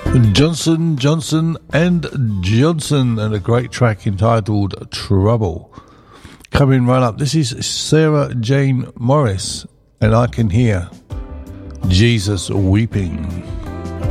Johnson and Johnson, and a great track entitled Trouble. Coming right up, this is Sarah Jane Morris, and I Can Hear Jesus Weeping.